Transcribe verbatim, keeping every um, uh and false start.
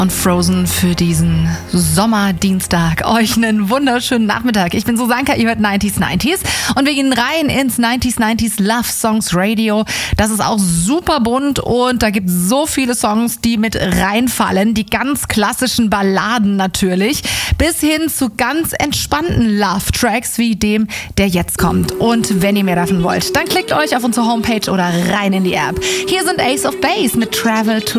Und Frozen für diesen Sommerdienstag. Euch einen wunderschönen Nachmittag. Ich bin Susanka, ihr hört neunzig neunzig und wir gehen rein ins neunzig neunzig Love Songs Radio. Das ist auch super bunt und da gibt es so viele Songs, die mit reinfallen. Die ganz klassischen Balladen natürlich, bis hin zu ganz entspannten Love-Tracks wie dem, der jetzt kommt. Und wenn ihr mehr davon wollt, dann klickt euch auf unsere Homepage oder rein in die App. Hier sind Ace of Base mit Travel to